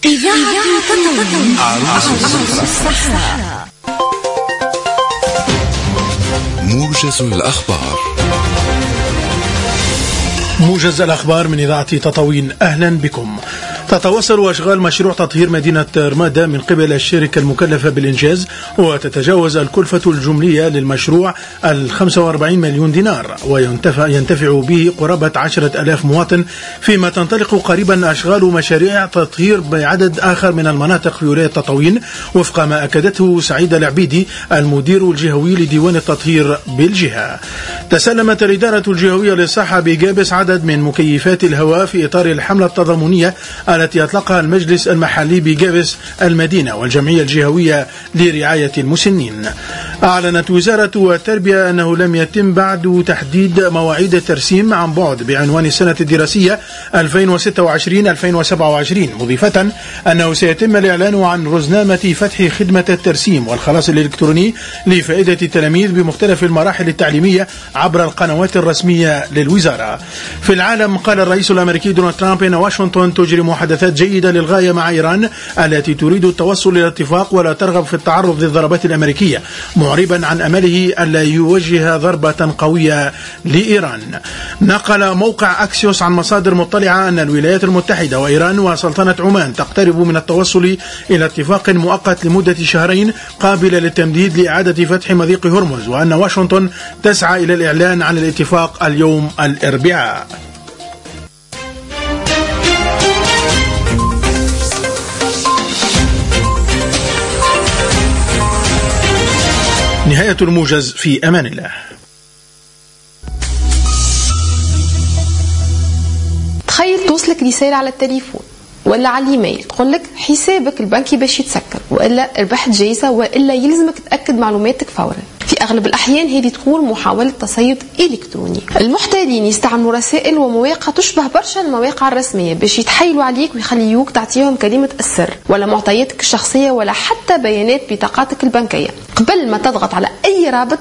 إذاعة تطوين عروس الصحراء. موجز الأخبار. موجز الأخبار من إذاعة تطوين، أهلا بكم. تتواصل أشغال مشروع تطهير مدينة رمادة من قبل الشركة المكلفة بالإنجاز، وتتجاوز الكلفة الجملية للمشروع 45 مليون دينار، وينتفع به قرابة 10,000 مواطن، فيما تنطلق قريبا أشغال مشاريع تطهير بعدد آخر من المناطق في ولاية تطوين، وفق ما أكدته سعيد العبيدي المدير الجهوي لديوان التطهير بالجهة. تسلمت الإدارة الجهوية للصحة بجابس عدد من مكيفات الهواء في إطار الحملة التضامنية التي أطلقها المجلس المحلي بجابس المدينة والجمعية الجهوية لرعاية المسنين. أعلنت وزارة التربية أنه لم يتم بعد تحديد مواعيد الترسيم عن بعد بعنوان السنة الدراسية 2026-2027، مضيفة أنه سيتم الإعلان عن رزنامة فتح خدمة الترسيم والخلاص الإلكتروني لفائدة التلاميذ بمختلف المراحل التعليمية عبر القنوات الرسمية للوزارة. في العالم، قال الرئيس الأمريكي دونالد ترامب إن واشنطن تجري محادثات جيدة للغاية مع إيران التي تريد التوصل إلى اتفاق ولا ترغب في التعرض للضربات الأمريكية، معربا عن أمله ألا يوجه ضربة قوية لإيران. نقل موقع أكسيوس عن مصادر مطلعة أن الولايات المتحدة وإيران وسلطنة عمان تقترب من التوصل إلى اتفاق مؤقت لمدة شهرين قابل للتمديد لإعادة فتح مضيق هرمز، وأن واشنطن تسعى إلى الإعلان عن الاتفاق اليوم الأربعاء. نهاية الموجز، في أمان الله. تخيل توصلك رسالة على التليفون ولا على الإيميل تقول لك حسابك البنكي باش يتسكر، وإلا ربحت جايزة، وإلا يلزمك تأكد معلوماتك فورا. في أغلب الأحيان هذه تكون محاولة تصيد إلكتروني. المحتالين يستعملوا رسائل ومواقع تشبه برشا المواقع الرسمية باش يتحايلوا عليك ويخليوك تعطيهم كلمة السر ولا معطياتك الشخصية ولا حتى بيانات بطاقاتك البنكية. قبل ما تضغط على أي رابط